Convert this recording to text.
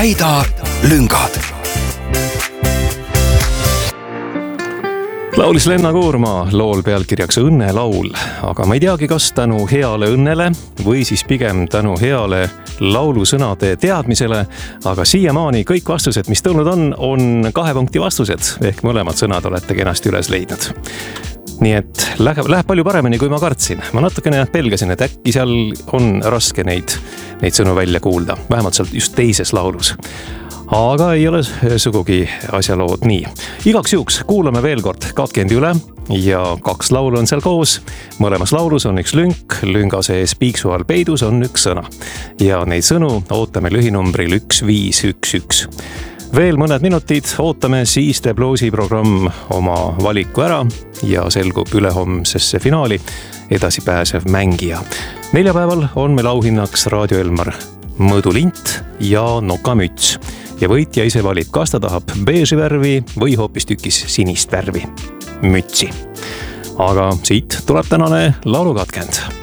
täida lüngad. Laulis Lenna Koorma lool pealkirjaks Õnnelaul, aga ma ei teagi, kas tänu heale õnnele või siis pigem tänu heale laulusõnade teadmisele, aga siiamaani kõik vastused, mis tulnud on 2 punkti vastused, ehk mõlemad sõnad olete kenasti üles leidnud. Nii et läheb palju paremini, kui ma kartsin. Ma natukene pelgasin, et äkki seal on raske neid sõnu välja kuulda, vähemalt sealt just teises laulus. Aga ei ole sugugi asjalood nii. Igaks juhuks kuulame veel kord katkendi üle ja 2 laulu on seal koos. Mõlemas laulus on üks lünk, lünga sees piiksu all peidus on üks sõna. Ja neid sõnu ootame lühinumbril 1511. Veel mõned minutid ootame, siis teeb Loosi programm oma valiku ära ja selgub ülehomsesse finaali edasi pääsev mängija. Neljapäeval on meil auhinnaks Raadio Elmar mõõdulint ja nokamüts. Ja võitja ise valib, kas ta tahab beeži värvi või hoopis tükis sinist värvi mütsi. Aga siit tuleb tänane laulukatkend.